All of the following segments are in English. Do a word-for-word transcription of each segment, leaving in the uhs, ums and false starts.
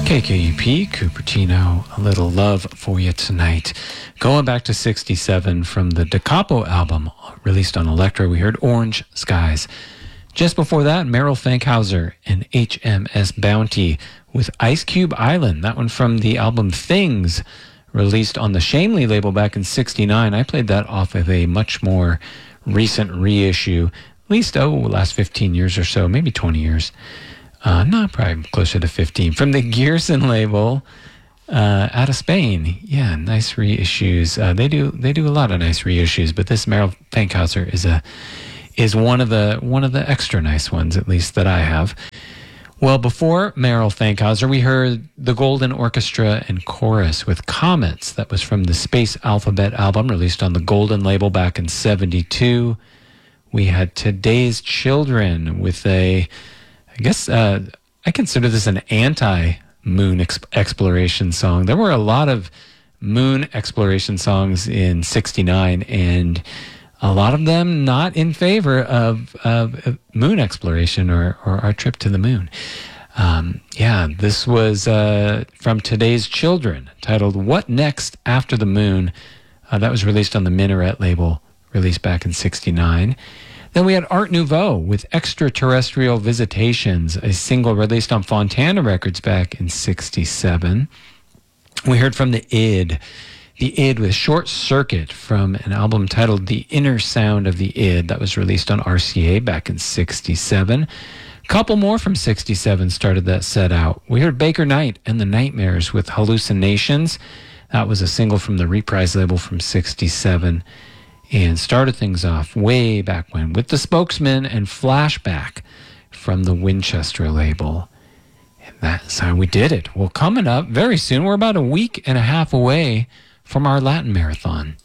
K K U P, Cupertino, a little love for you tonight. Going back to sixty-seven from the Da Capo album, released on Elektra, we heard Orange Skies. Just before that, Merrill Fankhauser and H M S Bounty with Ice Cube Island. That one from the album Things, released on the Shamely label back in sixty-nine. I played that off of a much more recent reissue, at least, oh, last fifteen years or so, maybe twenty years. Uh, no, probably closer to fifteen. From the Gearson label, uh, out of Spain. Yeah, nice reissues. Uh, they do they do a lot of nice reissues, but this Merrill Fankhauser is a is one of the one of the extra nice ones, at least that I have. Well, before Merrill Fankhauser, we heard the Golden Orchestra and Chorus with Comets. That was from the Space Alphabet album, released on the Golden label back in seventy-two. We had Today's Children with a I guess uh, I consider this an anti-moon exp- exploration song. There were a lot of moon exploration songs in sixty-nine, and a lot of them not in favor of, of moon exploration or, or our trip to the moon. Um, yeah, this was uh, from Today's Children, titled What Next After the Moon? Uh, that was released on the Minaret label, released back in sixty-nine. Then we had Art Nouveau with Extraterrestrial Visitations, a single released on Fontana Records back in sixty-seven. We heard from the Id, the Id with Short Circuit from an album titled The Inner Sound of the Id that was released on R C A back in sixty-seven. A couple more from sixty-seven started that set out. We heard Baker Knight and the Nightmares with Hallucinations. That was a single from the Reprise label from sixty-seven. And started things off way back when with The Spokesman and Flashback from the Winchester label. And that's how we did it. Well, coming up very soon, we're about a week and a half away from our Latin Marathon.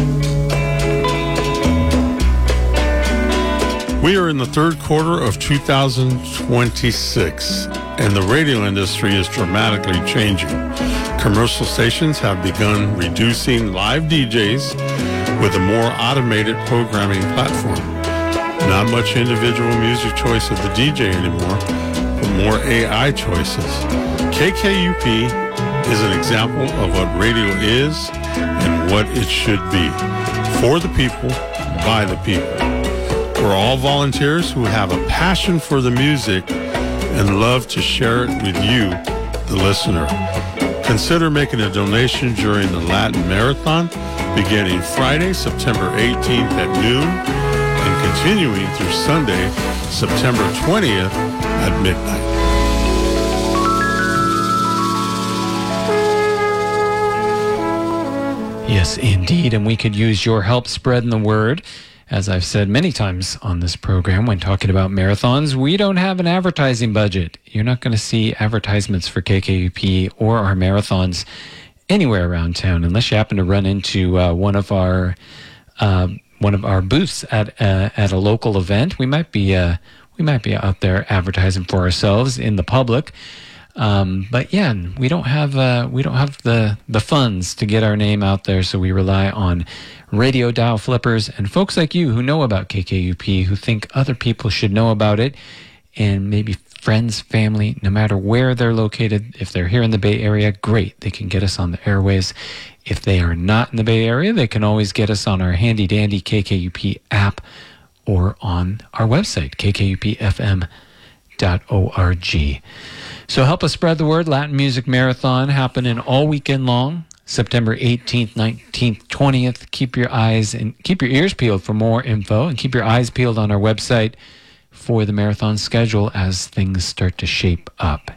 We are in the third quarter of two thousand twenty-six, and the radio industry is dramatically changing. Commercial stations have begun reducing live D Js with a more automated programming platform. Not much individual music choice of the D J anymore, but more A I choices. K K U P is an example of what radio is and what it should be. For the people, by the people. We're all volunteers who have a passion for the music and love to share it with you, the listener. Consider making a donation during the Latin Marathon, beginning Friday, September eighteenth at noon, and continuing through Sunday, September twentieth at midnight. Yes, indeed, and we could use your help spreading the word. As I've said many times on this program when talking about marathons, we don't have an advertising budget. You're not going to see advertisements for K K U P or our marathons anywhere around town unless you happen to run into uh, one of our uh, one of our booths at uh, at a local event. We might be uh, we might be out there advertising for ourselves in the public. Um, but yeah, we don't have uh, we don't have the the funds to get our name out there, so we rely on radio dial flippers and folks like you who know about K K U P, who think other people should know about it, and maybe friends, family, no matter where they're located. If they're here in the Bay Area, great, they can get us on the airwaves. If they are not in the Bay Area, they can always get us on our handy dandy K K U P app or on our website, k k u p f m dot org. So help us spread the word. Latin Music Marathon happening all weekend long, September eighteenth, nineteenth, twentieth. Keep your eyes and keep your ears peeled for more info, and keep your eyes peeled on our website for the marathon schedule as things start to shape up.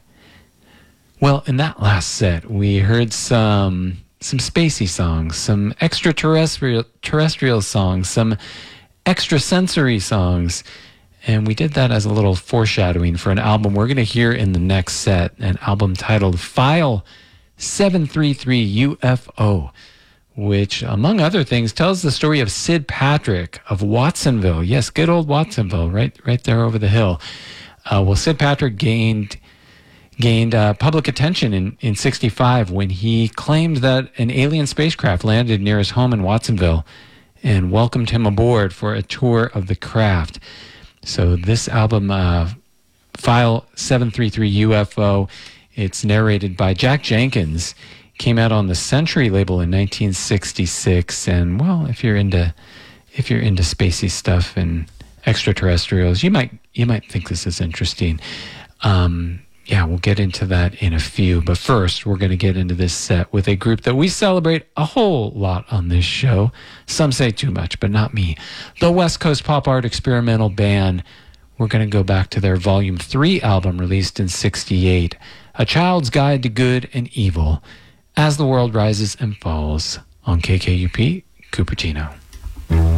Well, in that last set, we heard some some spacey songs, some extraterrestrial terrestrial songs, some extrasensory songs. And we did that as a little foreshadowing for an album we're going to hear in the next set, an album titled File seven three three U F O, which, among other things, tells the story of Sid Patrick of Watsonville. Yes, good old Watsonville, right right there over the hill. Uh, well, Sid Patrick gained gained uh, public attention in, in sixty-five when he claimed that an alien spacecraft landed near his home in Watsonville and welcomed him aboard for a tour of the craft. So this album, uh, File seven three three U F O, It's narrated by Jack Jenkins. Came out on the Century label in nineteen sixty-six. And, well, if you're into if you're into spacey stuff and extraterrestrials, you might you might think this is interesting. Um, yeah, we'll get into that in a few. But first, we're going to get into this set with a group that we celebrate a whole lot on this show. Some say too much, but not me. The West Coast Pop Art Experimental Band. We're going to go back to their Volume three album released in sixty-eight, A Child's Guide to Good and Evil, As the World Rises and Falls, on K K U P, Cupertino.